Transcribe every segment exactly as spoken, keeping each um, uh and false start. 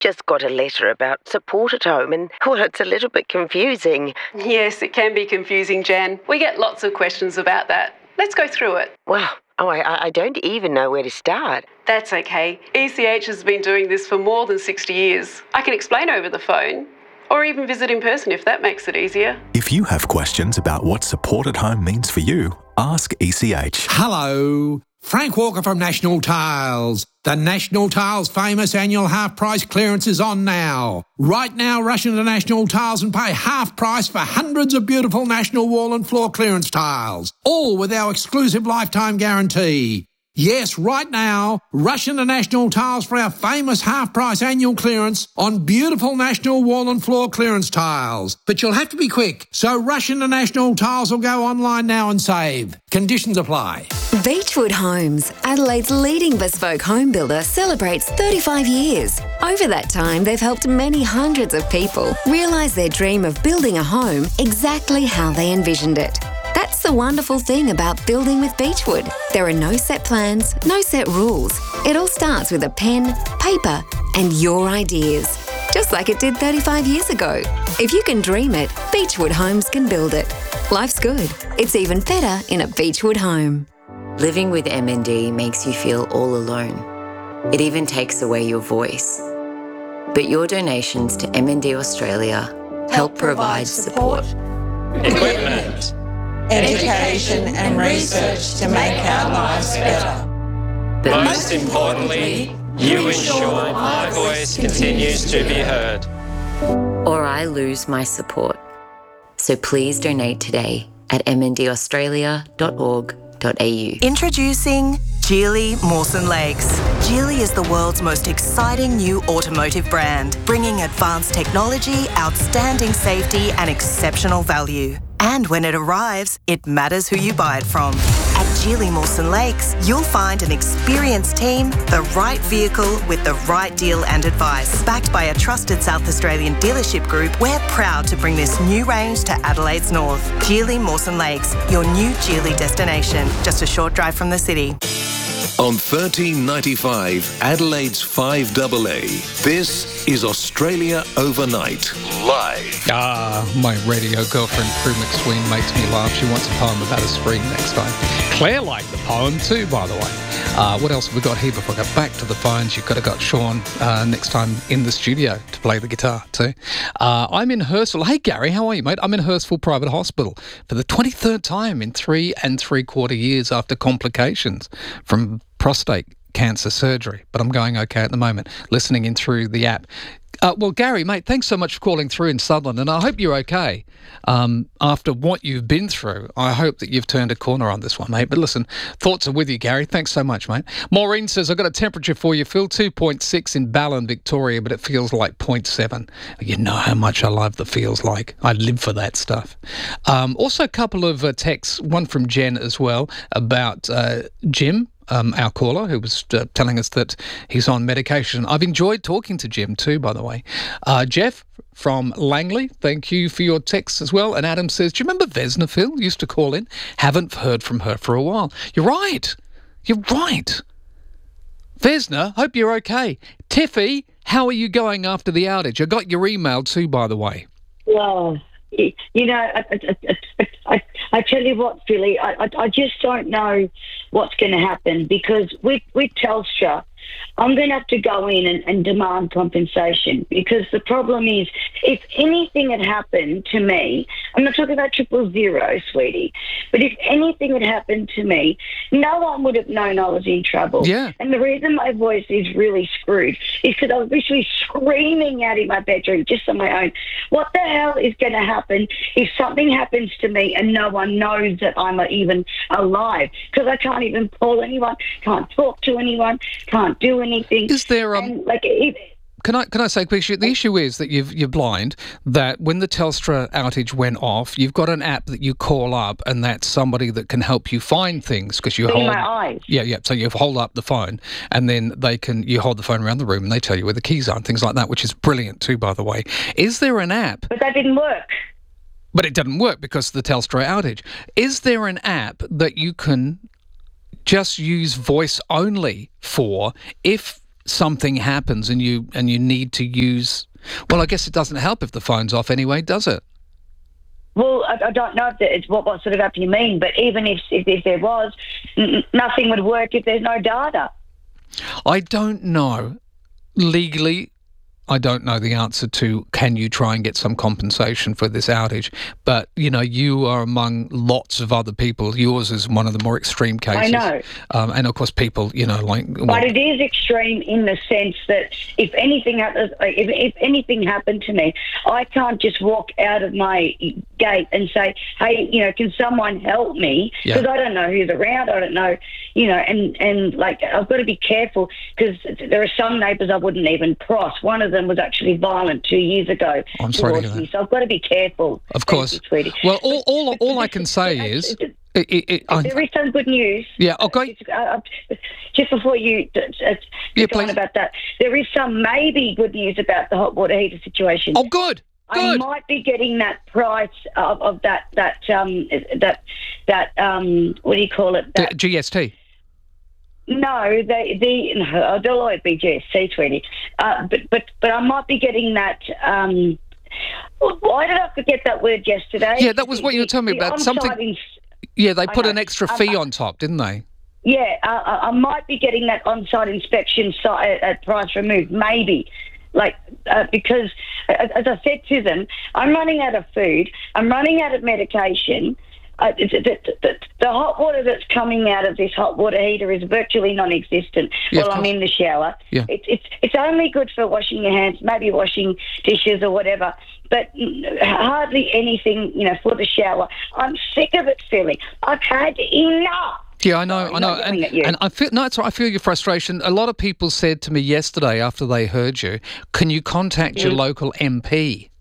just got a letter about support at home and, well, it's a little bit confusing. Yes, it can be confusing, Jan. We get lots of questions about that. Let's go through it. Well, oh, I, I don't even know where to start. That's okay. E C H has been doing this for more than sixty years. I can explain over the phone, or even visit in person if that makes it easier. If you have questions about what support at home means for you, ask E C H. Hello, Frank Walker from National Tiles. The National Tiles famous annual half price clearance is on now. Right now, rush into National Tiles and pay half price for hundreds of beautiful National wall and floor clearance tiles, all with our exclusive lifetime guarantee. Yes, right now, rush into National Tiles for our famous half-price annual clearance on beautiful National wall and floor clearance tiles. But you'll have to be quick, so rush into National Tiles or go online now and save. Conditions apply. Beechwood Homes, Adelaide's leading bespoke home builder, celebrates thirty-five years. Over that time, they've helped many hundreds of people realise their dream of building a home exactly how they envisioned it. That's the wonderful thing about building with Beechwood. There are no set plans, no set rules. It all starts with a pen, paper, and your ideas. Just like it did thirty-five years ago. If you can dream it, Beechwood Homes can build it. Life's good. It's even better in a Beechwood home. Living with M N D makes you feel all alone. It even takes away your voice. But your donations to M N D Australia help, help provide support, equipment, education and research to make our lives better. But most importantly, you ensure my voice continues to be heard. Or I lose my support. So please donate today at m n d australia dot org dot a u. Introducing Geely Mawson Lakes. Geely is the world's most exciting new automotive brand, bringing advanced technology, outstanding safety and exceptional value. And when it arrives, it matters who you buy it from. At Geely Mawson Lakes, you'll find an experienced team, the right vehicle with the right deal and advice. Backed by a trusted South Australian dealership group, we're proud to bring this new range to Adelaide's north. Geely Mawson Lakes, your new Geely destination, just a short drive from the city. On thirteen ninety-five, Adelaide's five A A, this is Australia Overnight, live. Ah, my radio girlfriend Prue McSween makes me laugh. She wants a poem about a screen next time. Claire liked the poem too, by the way. Uh, what else have we got here before I go back to the phones? You've got to got Sean uh, next time in the studio to play the guitar too. Uh, I'm in Hurstville. Hey, Gary, how are you, mate? I'm in Hurstville Private Hospital for the twenty-third time in three and three quarter years after complications from prostate cancer surgery, but I'm going okay at the moment, listening in through the app. Uh, well, Gary, mate, thanks so much for calling through in Sutherland, and I hope you're okay. Um, after what you've been through, I hope that you've turned a corner on this one, mate. But listen, thoughts are with you, Gary. Thanks so much, mate. Maureen says, I've got a temperature for you, Phil, two point six in Ballon, Victoria, but it feels like zero point seven. You know how much I love the feels like. I live for that stuff. Um, also, a couple of uh, texts, one from Jen as well, about uh, Jim. Um, our caller, who was uh, telling us that he's on medication. I've enjoyed talking to Jim too, by the way. Uh, Jeff from Langley, thank you for your text as well. And Adam says, do you remember Vesna, Phil? Used to call in. Haven't heard from her for a while. You're right. You're right. Vesna, hope you're okay. Tiffy, how are you going after the outage? I got your email too, by the way. Well, you know, I, I, I, I tell you what, Philly, I, I, I just don't know what's going to happen because with, with Telstra, I'm going to have to go in and, and demand compensation because the problem is if anything had happened to me, I'm not talking about triple zero, sweetie, but if anything had happened to me, no one would have known I was in trouble. Yeah. And the reason my voice is really screwed is because I was literally screaming out in my bedroom just on my own. What the hell is going to happen if something happens to me and no one knows that I'm even alive? Because I can't even call anyone, can't talk to anyone, can't do anything. Is there um? And, like, if, Can I can I say, quickly, the issue is that you've, you're blind, that when the Telstra outage went off, you've got an app that you call up and that's somebody that can help you find things because you in hold... my eyes. Yeah, yeah, so you hold up the phone and then they can, you hold the phone around the room and they tell you where the keys are and things like that, which is brilliant too, by the way. Is there an app... But that didn't work. But it didn't work because of the Telstra outage. Is there an app that you can just use voice only for if something happens and you and you need to use... Well, I guess it doesn't help if the phone's off anyway, does it? Well, I, I don't know if it's what, what sort of app you mean, but even if, if, if there was, n- nothing would work if there's no data. I don't know. Legally, I don't know the answer to can you try and get some compensation for this outage. But, you know, you are among lots of other people. Yours is one of the more extreme cases. I know. Um, and, of course, people, you know, like... Well, but it is extreme in the sense that if anything happens, if, if anything happened to me, I can't just walk out of my gate and say, hey, you know, can someone help me? Because yeah. I don't know who's around. I don't know, you know, and, and like, I've got to be careful because there are some neighbours I wouldn't even cross. One of them was actually violent two years ago. I'm sorry to hear me, that. so I've got to be careful. Of course. You, well, all all, all I can say is... It, it, it, there is some good news. Yeah, okay. Just, uh, just before you uh, yeah, go on about that, there is some maybe good news about the hot water heater situation. Oh, good. Good. I might be getting that price of, of that that um that that um what do you call it? That, the G S T. No, the the no, Deloitte be G S T, sweetie. Uh, but but but I might be getting that. Um, why did I forget that word yesterday? Yeah, that was what you were telling me the about. Something. In, yeah, they put know, an extra um, fee on top, didn't they? Yeah, uh, I might be getting that on-site inspection site at price removed, maybe. Like, uh, because, as I said to them, I'm running out of food, I'm running out of medication. Uh, the, the, the, the hot water that's coming out of this hot water heater is virtually non-existent yeah, while I'm in the shower. Yeah. It's, it's, it's only good for washing your hands, maybe washing dishes or whatever, but hardly anything, you know, for the shower. I'm sick of it, Philly. I've had enough. Yeah, I know, Sorry, I know, and, and I feel no, it's right. I feel your frustration. A lot of people said to me yesterday after they heard you, "Can you contact mm. your local M P?"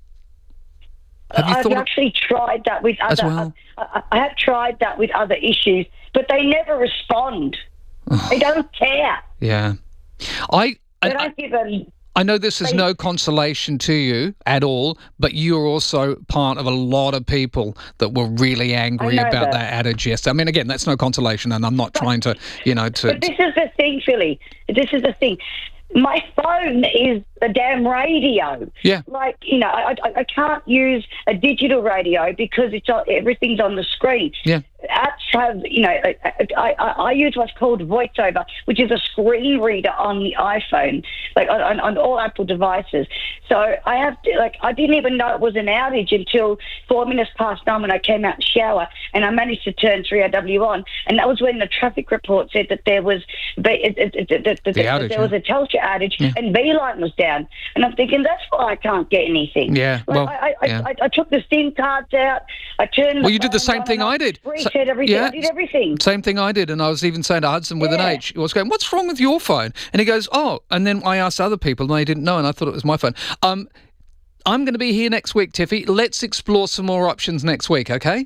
Have you I've thought actually of... tried that with other. As well? I, I have tried that with other issues, but they never respond. They don't care. Yeah, I. They I, don't give a. I know this is no consolation to you at all, but you're also part of a lot of people that were really angry about that. that outage yesterday. I mean, again, that's no consolation, and I'm not but, trying to, you know, to... But this is the thing, Philly. This is the thing. My phone is the damn radio. Yeah. Like, you know, I, I, I can't use a digital radio because it's on, everything's on the screen. Yeah. Apps have, you know, I, I, I use what's called VoiceOver, which is a screen reader on the iPhone, like on, on all Apple devices. So I have to, like, I didn't even know it was an outage until four minutes past nine when I came out to shower, and I managed to turn three R W on, and that was when the traffic report said that there was it, it, it, it, it, the outage, there was a Telstra outage, yeah. and Beeline was down, and I'm thinking that's why I can't get anything. Yeah, like, well, I, I, yeah. I, I took the SIM cards out. I turned. Well, you did the same thing I did. Reset everything. Yeah. I did everything. Same thing I did, and I was even saying to Hudson with yeah. an H, he was going, "What's wrong with your phone?" And he goes, "Oh," and then I asked other people, and they didn't know, and I thought it was my phone. Um, I'm going to be here next week, Tiffy. Let's explore some more options next week, okay?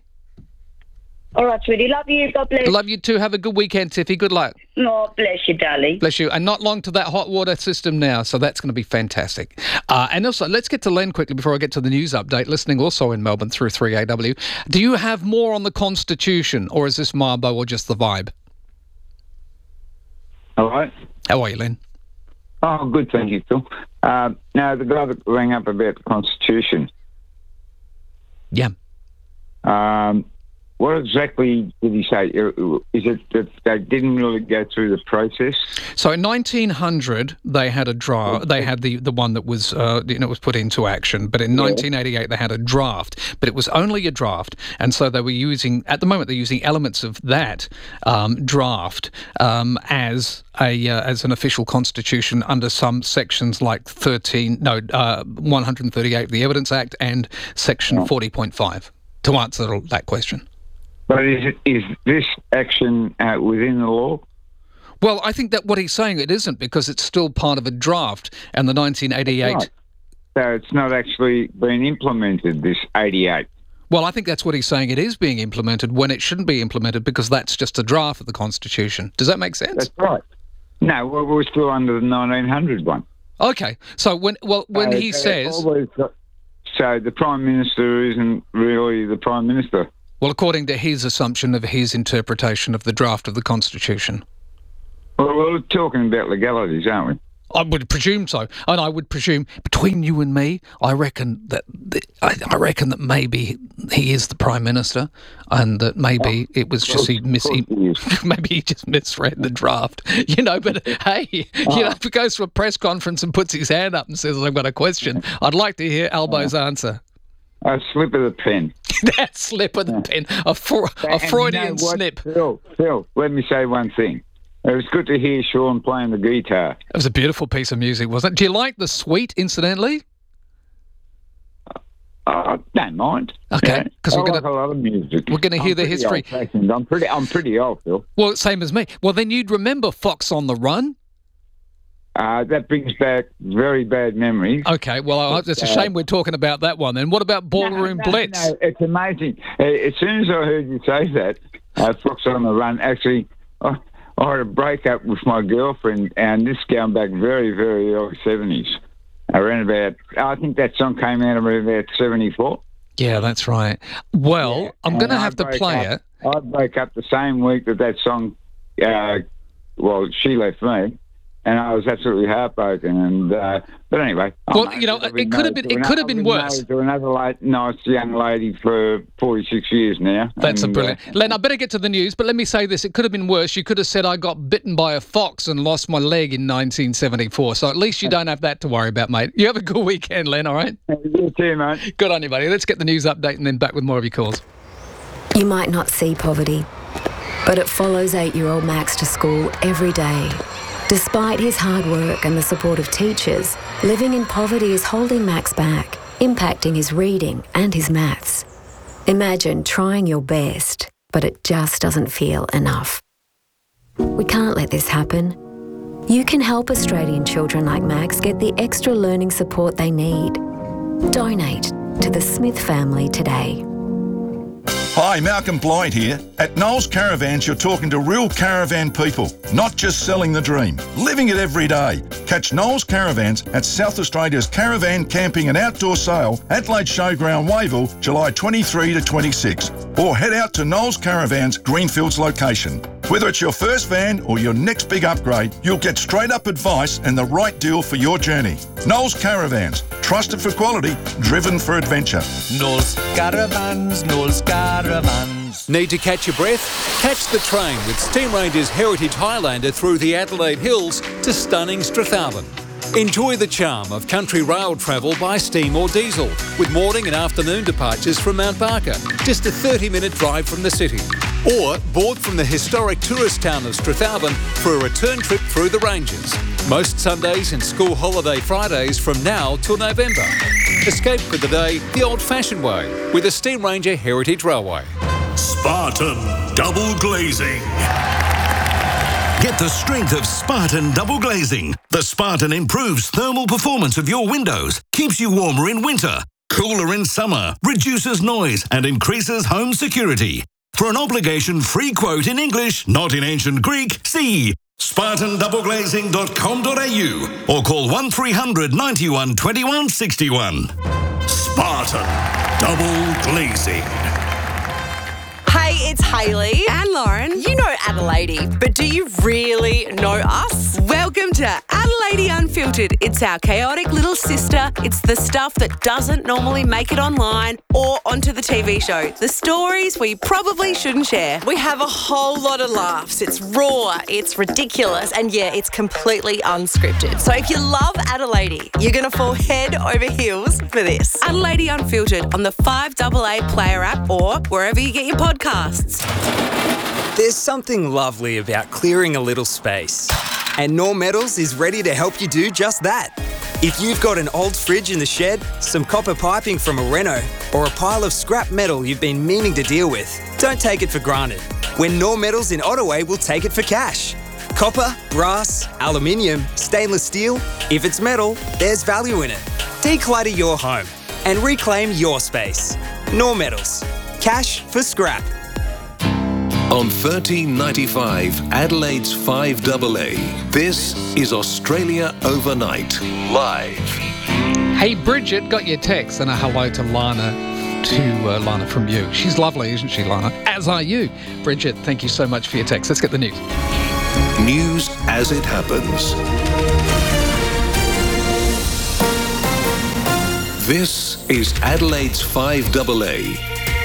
All right, sweetie. Love you. God bless. Love you too. Have a good weekend, Tiffy. Good luck. Oh, bless you, darling. Bless you. And not long to that hot water system now, so that's going to be fantastic. Uh, and also, let's get to Len quickly before I get to the news update, listening also in Melbourne through three A W. Do you have more on the Constitution, or is this Marbo or just the vibe? All right. How are you, Len? Oh, good, thank you, Phil. Uh, now, the guy that rang up about the Constitution. Yeah. Um, what exactly did he say? Is it that they didn't really go through the process? So in nineteen hundred, they had a draft. They had the, the one that was uh, you know was put into action. But in yeah. nineteen eighty-eight, they had a draft. But it was only a draft, and so they were using at the moment they're using elements of that um, draft um, as a uh, as an official constitution under some sections like thirteen no uh, one hundred thirty-eight of the Evidence Act and section oh. forty point five to answer that question. But is it, is this action uh, within the law? Well, I think that what he's saying it isn't, because it's still part of a draft, and the nineteen eighty-eight... Right. So it's not actually been implemented, this eighty-eight. Well, I think that's what he's saying. It is being implemented when it shouldn't be implemented, because that's just a draft of the Constitution. Does that make sense? That's right. No, we're, we're still under the nineteen hundred one. Okay. So when well when so he says... Got, so the Prime Minister isn't really the Prime Minister? Well, according to his assumption of his interpretation of the draft of the Constitution. Well, we're talking about legalities, aren't we? I would presume so, and I would presume between you and me, I reckon that I, I reckon that maybe he is the Prime Minister, and that maybe it was just he mis he, maybe he just misread the draft, you know. But hey, you know, if he goes to a press conference and puts his hand up and says, "I've got a question," I'd like to hear Albo's answer. A slip of the pen. That slip of the pen, a, fr- a Freudian you know what, snip. Phil, Phil, let me say one thing. It was good to hear Sean playing the guitar. It was a beautiful piece of music, wasn't it? Do you like the suite, incidentally? I uh, don't mind. Okay, because yeah. we're going like to a lot of music. We're going to hear I'm the history. I'm pretty. I'm pretty old, Phil. Well, same as me. Well, then you'd remember Fox on the Run. Uh, that brings back very bad memories. Okay, well, it's a shame we're talking about that one. Then what about Ballroom no, no, Blitz? No, it's amazing. As soon as I heard you say that, uh, Fox on the Run, actually, I, I had a breakup with my girlfriend, and this going back very, very early seventies. Around about, I think that song came out around about seventy-four. Yeah, that's right. Well, yeah, I'm going to have to play up, it. I broke up the same week that that song, uh, well, she left me. And I was absolutely heartbroken. And uh, but anyway, well, you know, it could have been it could have been worse. To another late, nice young lady for forty-six years now. That's and, a brilliant. Uh, Len, I better get to the news. But let me say this: it could have been worse. You could have said I got bitten by a fox and lost my leg in nineteen seventy-four. So at least you don't have that to worry about, mate. You have a good weekend, Len. All right. You too, mate. Good on you, buddy. Let's get the news update and then back with more of your calls. You might not see poverty, but it follows eight-year-old Max to school every day. Despite his hard work and the support of teachers, living in poverty is holding Max back, impacting his reading and his maths. Imagine trying your best, but it just doesn't feel enough. We can't let this happen. You can help Australian children like Max get the extra learning support they need. Donate to the Smith family today. Hi, Malcolm Blight here. At Knowles Caravans, you're talking to real caravan people, not just selling the dream, living it every day. Catch Knowles Caravans at South Australia's Caravan Camping and Outdoor Sale, Adelaide Showground, Wavell, July twenty-third to twenty-sixth. Or head out to Knowles Caravans, Greenfields location. Whether it's your first van or your next big upgrade, you'll get straight-up advice and the right deal for your journey. Knowles Caravans, trusted for quality, driven for adventure. Knowles Caravans, Knowles Caravans. Need to catch your breath? Catch the train with Steam Ranger's Heritage Highlander through the Adelaide Hills to stunning Strathalbyn. Enjoy the charm of country rail travel by steam or diesel, with morning and afternoon departures from Mount Barker, just a thirty minute drive from the city. Or board from the historic tourist town of Strathalbyn for a return trip through the Ranges. Most Sundays and school holiday Fridays from now till November. Escape for the day the old-fashioned way with a Steam Ranger Heritage Railway. Spartan Double Glazing. Get the strength of Spartan Double Glazing. The Spartan improves thermal performance of your windows, keeps you warmer in winter, cooler in summer, reduces noise and increases home security. For an obligation-free quote in English, not in ancient Greek, see spartan double glazing dot com dot a u or call one three hundred ninety-one twenty-one sixty-one. Spartan Double Glazing. Hey, it's Hayley. And Lauren. You know Adelaide, but do you really know us? Welcome to Adelaide Unfiltered. It's our chaotic little sister. It's the stuff that doesn't normally make it online or onto the T V show. The stories we probably shouldn't share. We have a whole lot of laughs. It's raw, it's ridiculous, and yeah, it's completely unscripted. So if you love Adelaide, you're going to fall head over heels for this. Adelaide Unfiltered on the five A A Player app or wherever you get your podcasts. There's something lovely about clearing a little space. And Knorr Metals is ready to help you do just that. If you've got an old fridge in the shed, some copper piping from a reno, or a pile of scrap metal you've been meaning to deal with, don't take it for granted. When Knorr Metals in Ottaway will take it for cash. Copper, brass, aluminium, stainless steel, if it's metal, there's value in it. Declutter your home and reclaim your space. Knorr Metals. Cash for scrap. On thirteen ninety-five, Adelaide's five A A, this is Australia Overnight, live. Hey, Bridget, got your text and a hello to Lana, to uh, Lana from you. She's lovely, isn't she, Lana? As are you. Bridget, thank you so much for your text. Let's get the news. News as it happens. This is Adelaide's five A A.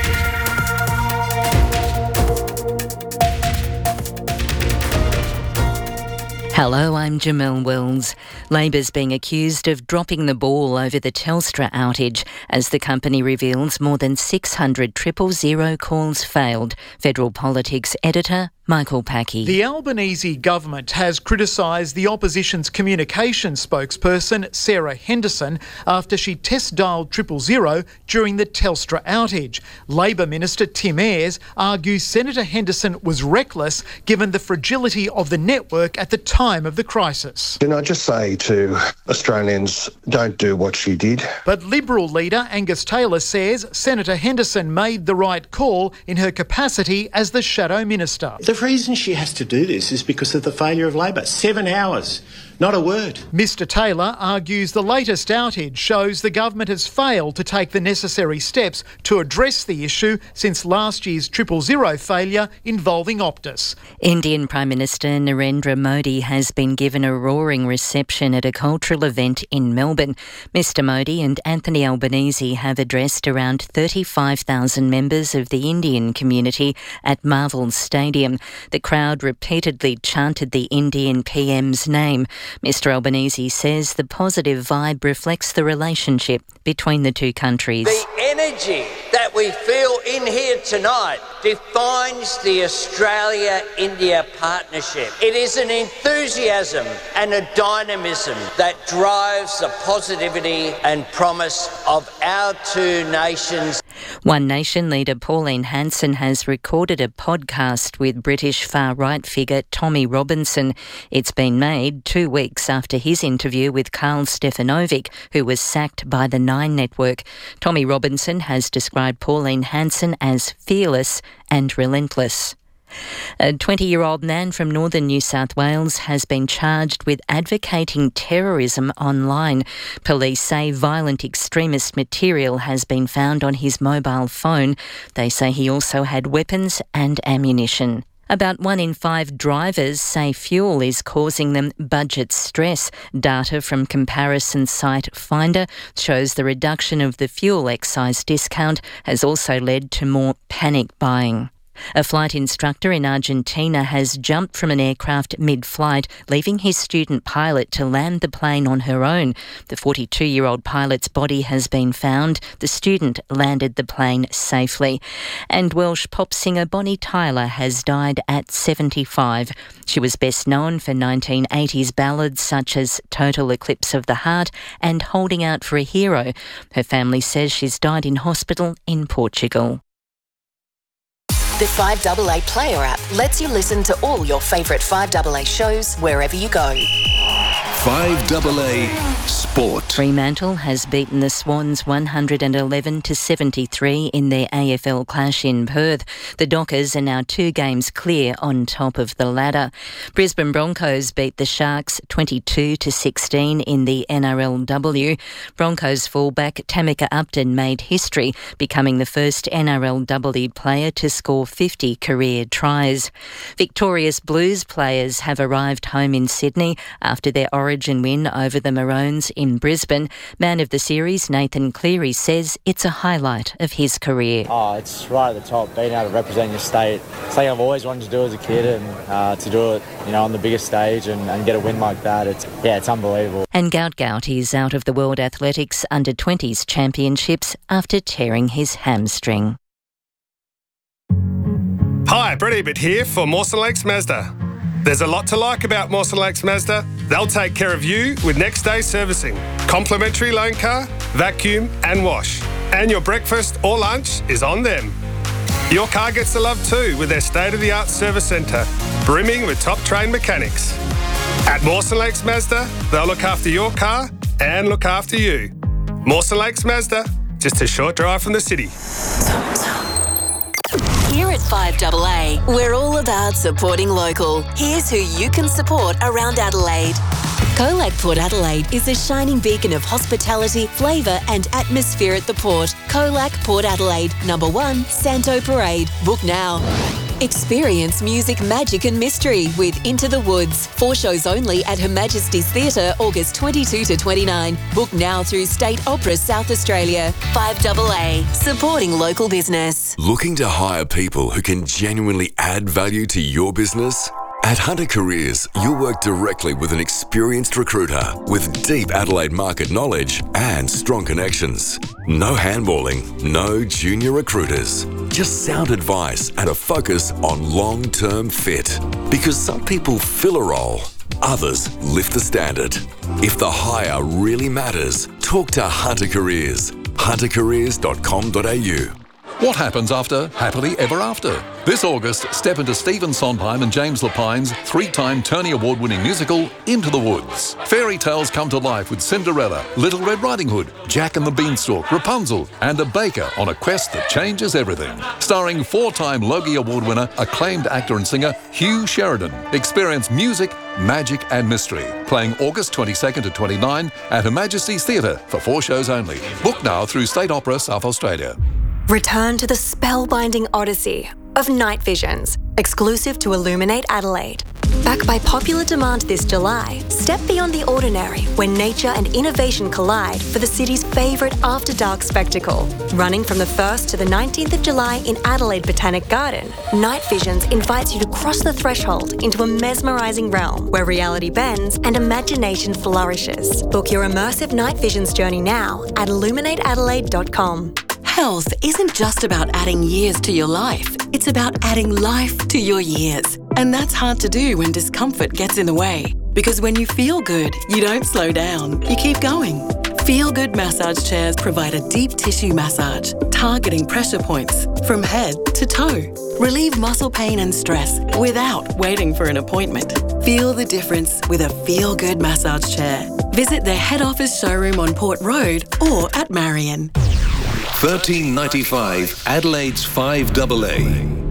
Hello, I'm Jamelle Wells. Labor's being accused of dropping the ball over the Telstra outage as the company reveals more than six hundred triple zero calls failed. Federal Politics editor Michael Packey. The Albanese government has criticised the opposition's communications spokesperson Sarah Henderson after she test-dialed triple zero during the Telstra outage. Labor Minister Tim Ayres argues Senator Henderson was reckless given the fragility of the network at the time of the crisis. Can I just say to Australians, don't do what she did. But Liberal leader Angus Taylor says Senator Henderson made the right call in her capacity as the Shadow Minister. The reason she has to do this is because of the failure of Labor. Seven hours, not a word. Mr Taylor argues the latest outage shows the government has failed to take the necessary steps to address the issue since last year's triple zero failure involving Optus. Indian Prime Minister Narendra Modi has been given a roaring reception at a cultural event in Melbourne. Mr Modi and Anthony Albanese have addressed around thirty-five thousand members of the Indian community at Marvel Stadium. The crowd repeatedly chanted the Indian P M's name. Mr Albanese says the positive vibe reflects the relationship between the two countries. The energy that we feel in here tonight defines the Australia-India partnership. It is an enthusiasm and a dynamism that drives the positivity and promise of our two nations. One Nation leader Pauline Hanson has recorded a podcast with British far-right figure Tommy Robinson. It's been made two weeks after his interview with Karl Stefanovic, who was sacked by the Nine Network. Tommy Robinson has described Pauline Hanson as fearless and relentless. A twenty-year-old man from northern New South Wales has been charged with advocating terrorism online. Police say violent extremist material has been found on his mobile phone. They say he also had weapons and ammunition. About one in five drivers say fuel is causing them budget stress. Data from comparison site Finder shows the reduction of the fuel excise discount has also led to more panic buying. A flight instructor in Argentina has jumped from an aircraft mid-flight, leaving his student pilot to land the plane on her own. The forty-two-year-old pilot's body has been found. The student landed the plane safely. And Welsh pop singer Bonnie Tyler has died at seventy-five. She was best known for nineteen eighties ballads such as Total Eclipse of the Heart and Holding Out for a Hero. Her family says she's died in hospital in Portugal. The five A A Player app lets you listen to all your favourite five A A shows wherever you go. five A A Sport. Fremantle has beaten the Swans one hundred eleven to seventy-three in their A F L clash in Perth. The Dockers are now two games clear on top of the ladder. Brisbane Broncos beat the Sharks twenty-two to sixteen in the N R L W. Broncos fullback Tamika Upton made history, becoming the first N R L W player to score fifty career tries. Victorious Blues players have arrived home in Sydney after their Origin win over the Maroons in Brisbane. Man of the series Nathan Cleary says it's a highlight of his career. Oh, it's right at the top, being able to represent your state. It's something I've always wanted to do as a kid, and uh, to do it, you know, on the biggest stage and, and get a win like that, it's yeah, it's unbelievable. And Gout Gout is out of the World Athletics under twenties Championships after tearing his hamstring. Hi, Brett Ebert here for Mawson Lakes Mazda. There's a lot to like about Mawson Lakes Mazda. They'll take care of you with next day servicing, complimentary loan car, vacuum and wash. And your breakfast or lunch is on them. Your car gets the love too with their state-of-the-art service centre, brimming with top-trained mechanics. At Mawson Lakes Mazda, they'll look after your car and look after you. Mawson Lakes Mazda, just a short drive from the city. Here at five A A, we're all about supporting local. Here's who you can support around Adelaide. Colac Port Adelaide is a shining beacon of hospitality, flavour and atmosphere at the port. Colac Port Adelaide, number one, Santo Parade. Book now. Experience music, magic and mystery with Into the Woods. Four shows only at Her Majesty's Theatre, August twenty-second to twenty-ninth. Book now through State Opera South Australia. five double A, supporting local business. Looking to hire people who can genuinely add value to your business? At Hunter Careers, you'll work directly with an experienced recruiter with deep Adelaide market knowledge and strong connections. No handballing, no junior recruiters. Just sound advice and a focus on long-term fit. Because some people fill a role, others lift the standard. If the hire really matters, talk to Hunter Careers. hunter careers dot com dot a u. What happens after Happily Ever After? This August, step into Stephen Sondheim and James Lapine's three-time Tony Award-winning musical, Into the Woods. Fairy tales come to life with Cinderella, Little Red Riding Hood, Jack and the Beanstalk, Rapunzel, and a baker on a quest that changes everything. Starring four-time Logie Award winner, acclaimed actor and singer Hugh Sheridan. Experience music, magic and mystery. Playing August twenty-second to twenty-ninth at Her Majesty's Theatre for four shows only. Book now through State Opera South Australia. Return to the spellbinding odyssey of Night Visions, exclusive to Illuminate Adelaide. Back by popular demand this July, step beyond the ordinary when nature and innovation collide for the city's favourite after-dark spectacle. Running from the first to the nineteenth of July in Adelaide Botanic Garden, Night Visions invites you to cross the threshold into a mesmerising realm where reality bends and imagination flourishes. Book your immersive Night Visions journey now at illuminate adelaide dot com. Health isn't just about adding years to your life. It's about adding life to your years. And that's hard to do when discomfort gets in the way. Because when you feel good, you don't slow down. You keep going. Feel Good massage chairs provide a deep tissue massage, targeting pressure points from head to toe. Relieve muscle pain and stress without waiting for an appointment. Feel the difference with a Feel Good massage chair. Visit their head office showroom on Port Road or at Marion. thirteen ninety-five Adelaide's five double A.